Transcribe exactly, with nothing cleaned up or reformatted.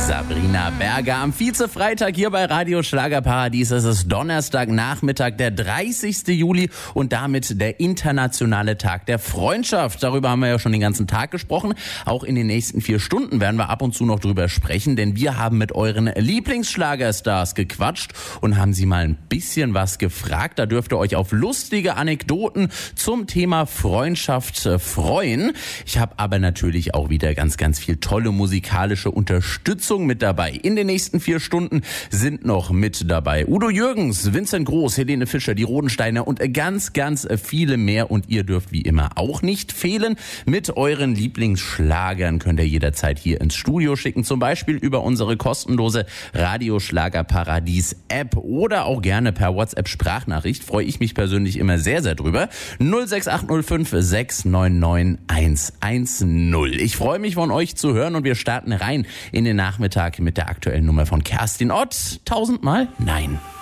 Sabrina Berger am Vize-Freitag hier bei Radio Schlagerparadies. Es ist Donnerstagnachmittag, der dreißigste Juli und damit der internationale Tag der Freundschaft. Darüber haben wir ja schon den ganzen Tag gesprochen. Auch in den nächsten vier Stunden werden wir ab und zu noch drüber sprechen, denn wir haben mit euren Lieblingsschlagerstars gequatscht und haben sie mal ein bisschen was gefragt. Da dürft ihr euch auf lustige Anekdoten zum Thema Freundschaft freuen. Ich habe aber natürlich auch wieder ganz, ganz viel tolle musikalische Unterstützung mit dabei. In den nächsten vier Stunden sind noch mit dabei Udo Jürgens, Vincent Groß, Helene Fischer, die Rodensteiner und ganz, ganz viele mehr. Und ihr dürft wie immer auch nicht fehlen. Mit euren Lieblingsschlagern könnt ihr jederzeit hier ins Studio schicken. Zum Beispiel über unsere kostenlose Radio Schlagerparadies App oder auch gerne per WhatsApp-Sprachnachricht. Freue ich mich persönlich immer sehr, sehr drüber. null sechs acht null fünf sechs neun neun eins eins null. Ich freue mich von euch zu hören und wir starten rein in den Nachmittag mit der aktuellen Nummer von Kerstin Ott. Tausendmal Nein.